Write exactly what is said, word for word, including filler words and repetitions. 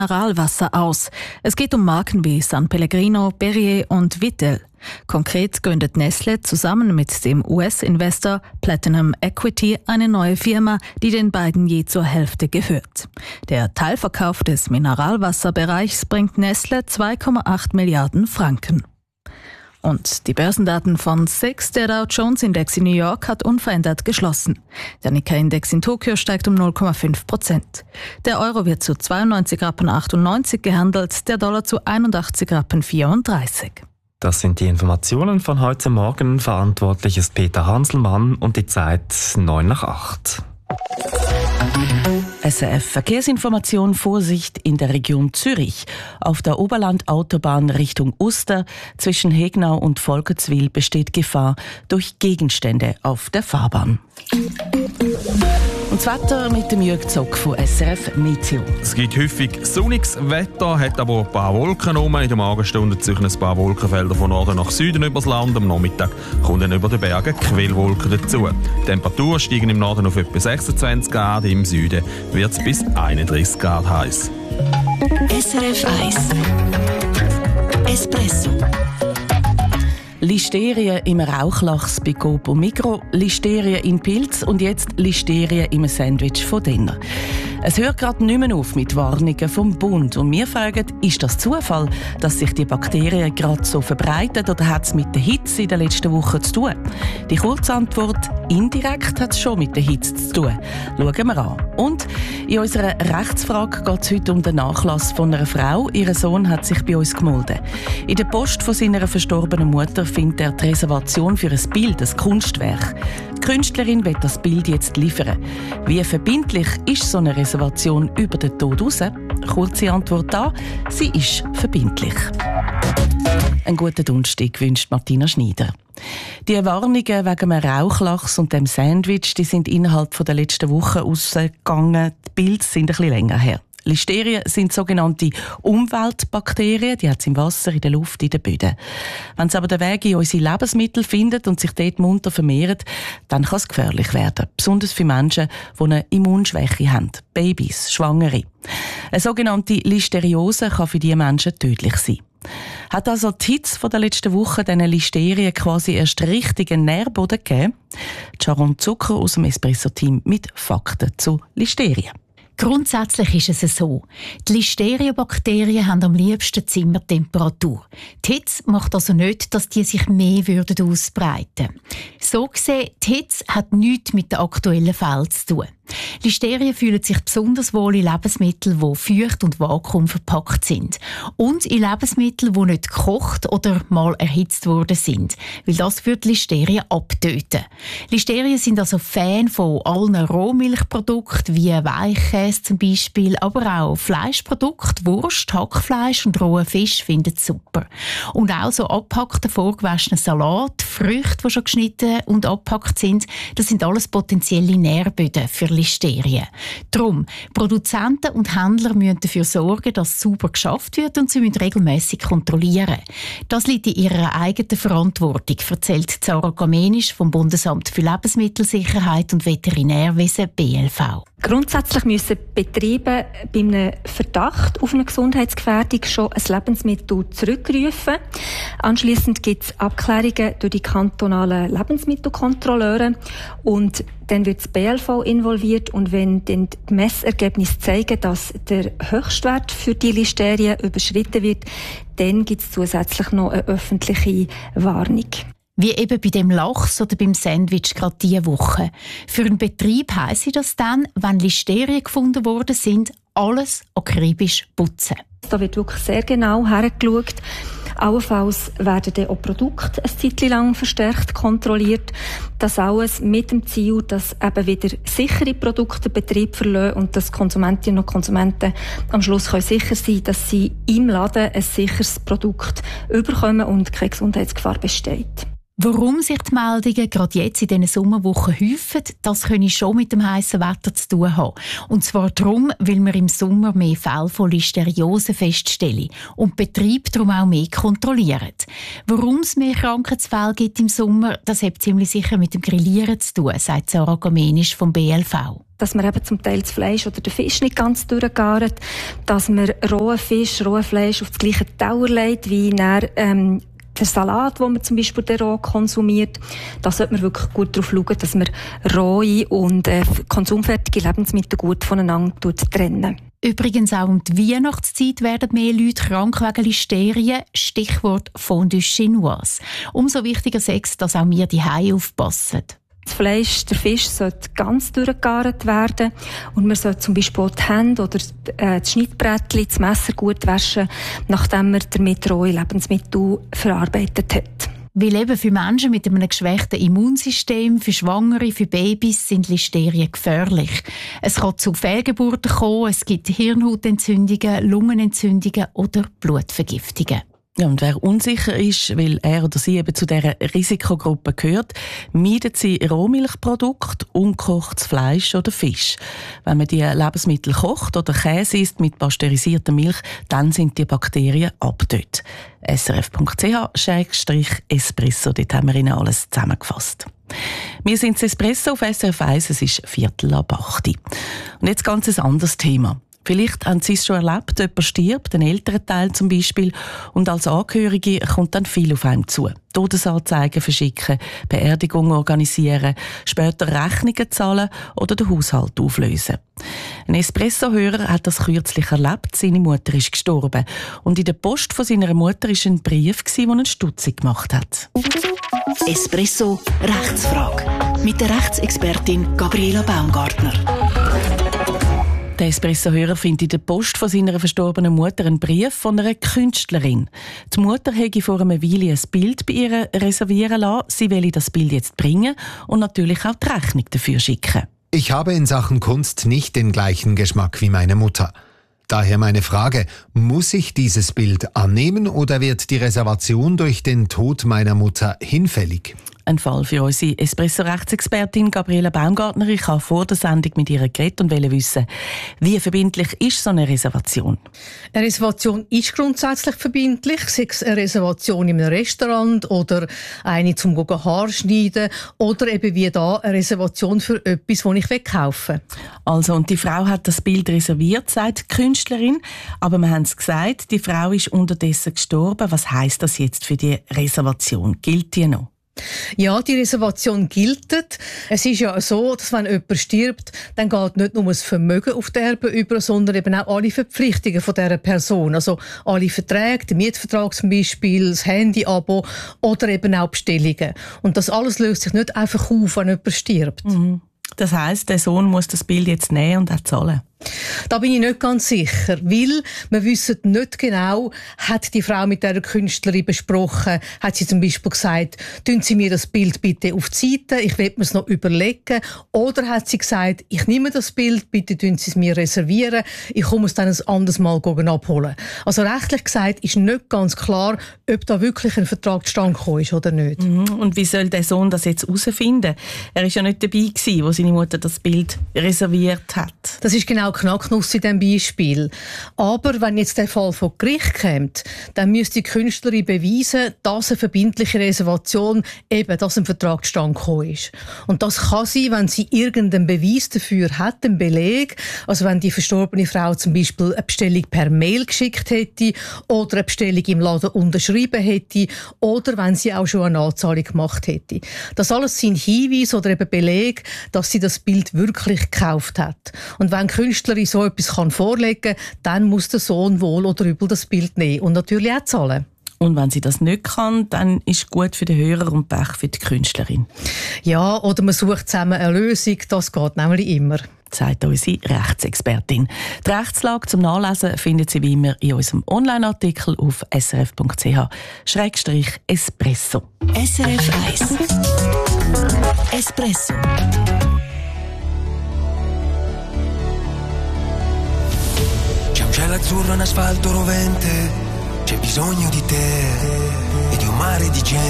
Mineralwasser aus. Es geht um Marken wie San Pellegrino, Perrier und Vittel. Konkret gründet Nestlé zusammen mit dem U S-Investor Platinum Equity eine neue Firma, die den beiden je zur Hälfte gehört. Der Teilverkauf des Mineralwasserbereichs bringt Nestlé zwei Komma acht Milliarden Franken. Und die Börsendaten von S I X, der Dow Jones Index in New York, hat unverändert geschlossen. Der Nikkei-Index in Tokio steigt um null Komma fünf Prozent. Der Euro wird zu zweiundneunzig Rappen achtundneunzig gehandelt, der Dollar zu einundachtzig Rappen vierunddreißig. Das sind die Informationen von heute Morgen. Verantwortlich ist Peter Hanselmann und die Zeit neun nach acht. S R F Verkehrsinformation. Vorsicht in der Region Zürich. Auf der Oberland-Autobahn Richtung Uster zwischen Hegnau und Volkertswil besteht Gefahr durch Gegenstände auf der Fahrbahn. Und das Wetter mit dem Jürg Zock von S R F Meteo. Es gibt häufig sonniges Wetter, hat aber ein paar Wolken rum. In der Morgenstunde ziehen ein paar Wolkenfelder von Norden nach Süden übers Land. Am Nachmittag kommen dann über den Bergen Quellwolken dazu. Die Temperaturen steigen im Norden auf etwa sechsundzwanzig Grad, im Süden wird es bis einunddreißig Grad heiß. S R F eins Espresso. Listerien im Rauchlachs bei Coop und Migros, Listerien in Pilz und jetzt Listerien im Sandwich von Denner. Es hört gerade nicht mehr auf mit Warnungen vom Bund. Und wir fragen, ist das Zufall, dass sich die Bakterien gerade so verbreiten, oder hat es mit der Hitze in den letzten Wochen zu tun? Die Kurzantwort: indirekt hat es schon mit der Hitze zu tun. Schauen wir an. Und in unserer Rechtsfrage geht es heute um den Nachlass von einer Frau. Ihr Sohn hat sich bei uns gemeldet. In der Post von seiner verstorbenen Mutter findet er die Reservation für ein Bild, ein Kunstwerk. Die Künstlerin will das Bild jetzt liefern. Wie verbindlich ist so eine Reservation über den Tod raus? Kurze Antwort da: sie ist verbindlich. Einen guten Donnerstag wünscht Martina Schneider. Die Warnungen wegen dem Rauchlachs und dem Sandwich, die sind innerhalb der letzten Wochen rausgegangen. Die Bilder sind ein bisschen länger her. Listerien sind sogenannte Umweltbakterien, die hat es im Wasser, in der Luft, in den Böden. Wenn sie aber den Weg in unsere Lebensmittel finden und sich dort munter vermehren, dann kann es gefährlich werden. Besonders für Menschen, die eine Immunschwäche haben. Babys, Schwangere. Eine sogenannte Listeriose kann für diese Menschen tödlich sein. Hat also die Hitze der letzten Woche diesen Listerien quasi erst richtigen Nährboden gegeben? Sharon Zucker aus dem Espresso-Team mit Fakten zu Listerien. Grundsätzlich ist es so. Die Listeria-Bakterien haben am liebsten Zimmertemperatur. Die Hitze macht also nicht, dass die sich mehr würden ausbreiten. So gesehen, die Hitze hat nichts mit den aktuellen Fällen zu tun. Listerien fühlen sich besonders wohl in Lebensmitteln, die feucht und vakuumverpackt sind. Und in Lebensmitteln, die nicht gekocht oder mal erhitzt worden sind. Weil das würde Listerien abtöten. Listerien sind also Fan von allen Rohmilchprodukten, wie Weichkäse zum Beispiel, aber auch Fleischprodukte, Wurst, Hackfleisch und rohen Fisch finden sie super. Und auch so abgehackte, vorgewaschene Salat, Früchte, die schon geschnitten und abgehackt sind, das sind alles potenzielle Nährböden für Listerien. Darum, Produzenten und Händler müssen dafür sorgen, dass es sauber geschafft wird, und sie müssen regelmässig kontrollieren. Das liegt in ihrer eigenen Verantwortung, erzählt Zara Gamenisch vom Bundesamt für Lebensmittelsicherheit und Veterinärwesen B L V. Grundsätzlich müssen Betriebe bei einem Verdacht auf eine Gesundheitsgefährdung schon ein Lebensmittel zurückrufen. Anschliessend gibt es Abklärungen durch die kantonalen Lebensmittelkontrolleure und dann wird das B L V involviert, und wenn dann die Messergebnisse zeigen, dass der Höchstwert für die Listerien überschritten wird, dann gibt es zusätzlich noch eine öffentliche Warnung. Wie eben bei dem Lachs oder beim Sandwich gerade diese Woche. Für einen Betrieb heisst das dann, wenn Listerien gefunden worden sind, alles akribisch putzen. Da wird wirklich sehr genau hergeschaut. Allenfalls werden dann auch Produkte eine Zeit lang verstärkt kontrolliert. Das alles mit dem Ziel, dass eben wieder sichere Produkte den Betrieb verlassen und dass Konsumentinnen und Konsumenten am Schluss können sicher sein können, dass sie im Laden ein sicheres Produkt überkommen und keine Gesundheitsgefahr besteht. Warum sich die Meldungen gerade jetzt in diesen Sommerwochen häufen, das könnte schon mit dem heißen Wetter zu tun haben. Und zwar darum, weil wir im Sommer mehr Fälle von Listeriose feststellen und die Betriebe darum auch mehr kontrollieren. Warum es mehr Krankheitsfälle gibt im Sommer, das hat ziemlich sicher mit dem Grillieren zu tun, sagt Zara Gamenisch vom B L V. dass man eben zum Teil das Fleisch oder den Fisch nicht ganz durchgart, dass man rohen Fisch, rohes Fleisch auf das gleiche Teller legt, wie dann, ähm, der Salat, den man zum Beispiel der roh konsumiert. Da sollte man wirklich gut darauf schauen, dass man rohe und äh, konsumfertige Lebensmittel gut voneinander trennen. Übrigens auch um die Weihnachtszeit werden mehr Leute krank wegen Listerien. Stichwort Fondue Chinoise. Umso wichtiger ist es, dass auch wir die Hause aufpassen. Das Fleisch, der Fisch sollte ganz durchgegart werden und man sollte zum Beispiel auch die Hände oder das Schnittbrettchen, das Messer gut waschen, nachdem man damit rohe Lebensmittel verarbeitet hat. Weil eben für Menschen mit einem geschwächten Immunsystem, für Schwangere, für Babys sind Listerien gefährlich. Es kann zu Fehlgeburten kommen, es gibt Hirnhautentzündungen, Lungenentzündungen oder Blutvergiftungen. Ja, und wer unsicher ist, weil er oder sie eben zu dieser Risikogruppe gehört, meidet sie Rohmilchprodukte, ungekochtes Fleisch oder Fisch. Wenn man die Lebensmittel kocht oder Käse isst mit pasteurisierter Milch, dann sind die Bakterien ab dort. S R F Punkt C H Schrägstrich Espresso, dort haben wir Ihnen alles zusammengefasst. Wir sind das Espresso auf S R F eins, es ist Viertel ab acht. Und jetzt ganz ein anderes Thema. Vielleicht haben Sie es schon erlebt, jemand stirbt, ein älterer Teil zum Beispiel, und als Angehörige kommt dann viel auf einem zu. Todesanzeigen verschicken, Beerdigungen organisieren, später Rechnungen zahlen oder den Haushalt auflösen. Ein Espresso-Hörer hat das kürzlich erlebt. Seine Mutter ist gestorben. Und in der Post von seiner Mutter war ein Brief, der ihn stutzig gemacht hat. Espresso Rechtsfrage mit der Rechtsexpertin Gabriela Baumgartner. Der Espresso-Hörer findet in der Post von seiner verstorbenen Mutter einen Brief von einer Künstlerin. Die Mutter hätte vor einer Weile ein Bild bei ihr reservieren lassen. Sie will das Bild jetzt bringen und natürlich auch die Rechnung dafür schicken. Ich habe in Sachen Kunst nicht den gleichen Geschmack wie meine Mutter. Daher meine Frage, muss ich dieses Bild annehmen oder wird die Reservation durch den Tod meiner Mutter hinfällig? Ein Fall für unsere Espresso-Rechtsexpertin Gabriela Baumgartner. Ich habe vor der Sendung mit ihr geredet und wollte wissen, wie verbindlich ist so eine Reservation? Eine Reservation ist grundsätzlich verbindlich, sei es eine Reservation in einem Restaurant oder eine zum Haare schneiden oder eben wie da eine Reservation für etwas, das ich kaufen will. Also, und die Frau hat das Bild reserviert, sagt die Künstlerin, aber wir haben es gesagt, die Frau ist unterdessen gestorben. Was heisst das jetzt für die Reservation? Gilt die noch? Ja, die Reservation gilt. Es ist ja so, dass wenn jemand stirbt, dann geht nicht nur das Vermögen auf die Erben über, sondern eben auch alle Verpflichtungen von dieser Person. Also alle Verträge, der Mietvertrag zum Beispiel, das Handy-Abo oder eben auch Bestellungen. Und das alles löst sich nicht einfach auf, wenn jemand stirbt. Mhm. Das heisst, der Sohn muss das Bild jetzt nehmen und auch zahlen? Da bin ich nicht ganz sicher, weil wir wissen nicht genau, hat die Frau mit der Künstlerin besprochen, hat sie zum Beispiel gesagt, tun Sie mir das Bild bitte auf die Seite, ich will mir es noch überlegen, oder hat sie gesagt, ich nehme das Bild, bitte tun Sie es mir reservieren, ich komme es dann ein anderes Mal abholen. Also rechtlich gesagt ist nicht ganz klar, ob da wirklich ein Vertrag zustande gekommen ist oder nicht. Mhm. Und wie soll der Sohn das jetzt herausfinden? Er war ja nicht dabei gewesen, wo seine Mutter das Bild reserviert hat. Das ist genau Knacknuss in diesem Beispiel. Aber wenn jetzt der Fall vor Gericht kommt, dann müsste die Künstlerin beweisen, dass eine verbindliche Reservation eben, dass ein Vertrag zustande gekommen ist. Und das kann sie, wenn sie irgendeinen Beweis dafür hat, einen Beleg, also wenn die verstorbene Frau zum Beispiel eine Bestellung per Mail geschickt hätte oder eine Bestellung im Laden unterschrieben hätte oder wenn sie auch schon eine Anzahlung gemacht hätte. Das alles sind Hinweise oder eben Beleg, dass sie das Bild wirklich gekauft hat. Und wenn die Künstlerin so etwas kann vorlegen kann, dann muss der Sohn wohl oder übel das Bild nehmen und natürlich auch zahlen. Und wenn sie das nicht kann, dann ist gut für den Hörer und Pech für die Künstlerin. Ja, oder man sucht zusammen eine Lösung, das geht nämlich immer. Sagt unsere Rechtsexpertin. Die Rechtslage zum Nachlesen findet Sie wie immer in unserem Online-Artikel auf s r f punkt c h Schrägstrich Espresso. S R F eins Espresso. C'è un cielo azzurro, un asfalto rovente, c'è bisogno di te e di un mare di gente.